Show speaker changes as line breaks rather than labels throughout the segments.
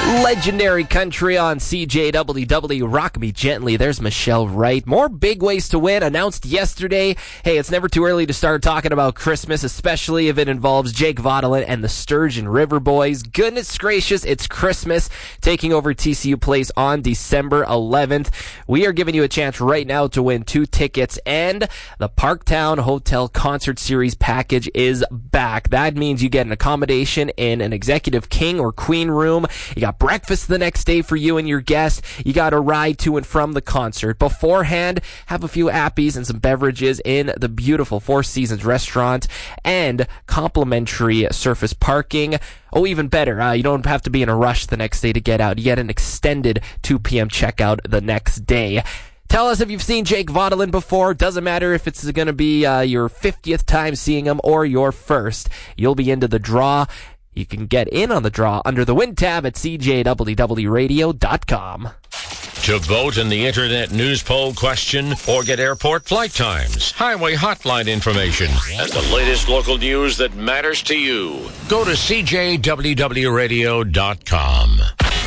Legendary Country on CJWW. Rock Me Gently. There's Michelle Wright. More big ways to win announced yesterday. Hey, it's never too early to start talking about Christmas, especially if it involves Jake Vaudeline and the Sturgeon River Boys. Goodness gracious, it's Christmas, taking over TCU Place on December 11th. We are giving you a chance right now to win 2 tickets, and the Parktown Hotel Concert Series package is back. That means you get an accommodation in an executive king or queen room. You got breakfast the next day for you and your guests. You got a ride to and from the concert. Beforehand, have a few appies and some beverages in the beautiful Four Seasons restaurant, and complimentary surface parking. Oh, even better, you don't have to be in a rush the next day to get out. You get an extended 2 p.m. checkout the next day. Tell us if you've seen Jake Vaudeline before. Doesn't matter if it's going to be your 50th time seeing him or your first. You'll be into the draw. You can get in on the draw under the Win tab at CJWWRadio.com.
To vote in the Internet News Poll question or get airport flight times, highway hotline information, and the latest local news that matters to you, go to CJWWRadio.com.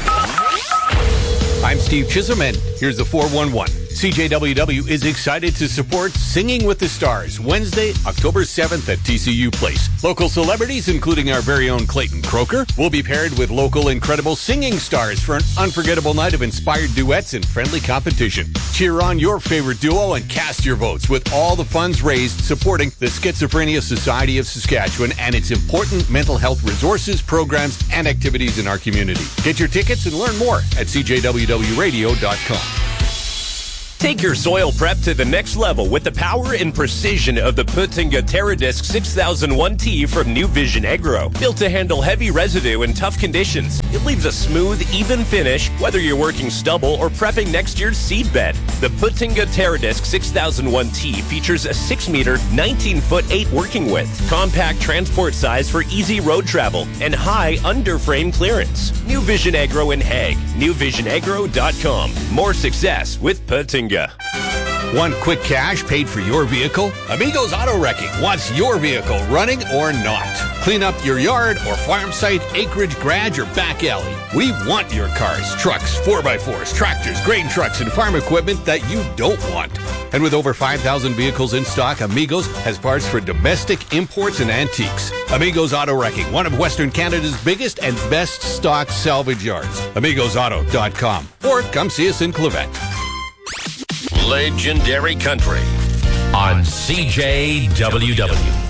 I'm Steve Chisholm, and here's the 411. CJWW is excited to support Singing with the Stars, Wednesday, October 7th at TCU Place. Local celebrities, including our very own Clayton Croker, will be paired with local incredible singing stars for an unforgettable night of inspired duets and friendly competition. Cheer on your favorite duo and cast your votes, with all the funds raised supporting the Schizophrenia Society of Saskatchewan and its important mental health resources, programs, and activities in our community. Get your tickets and learn more at CJWWRadio.com.
Take your soil prep to the next level with the power and precision of the Puttinga TerraDisc 6001T from New Vision Agro. Built to handle heavy residue in tough conditions, it leaves a smooth, even finish, whether you're working stubble or prepping next year's seed bed. The Puttinga TerraDisc 6001T features a 6-meter, 19-foot 8 working width, compact transport size for easy road travel, and high under-frame clearance. New Vision Agro in Hague. NewVisionAgro.com. More success with Puttinga.
Want quick cash paid for your vehicle? Amigos Auto Wrecking wants your vehicle running or not. Clean up your yard or farm site, acreage, garage, or back alley. We want your cars, trucks, 4x4s, tractors, grain trucks, and farm equipment that you don't want. And with over 5,000 vehicles in stock, Amigos has parts for domestic, imports, and antiques. Amigos Auto Wrecking, one of Western Canada's biggest and best stock salvage yards. AmigosAuto.com. Or come see us in Clavette.
Legendary Country on CJWW.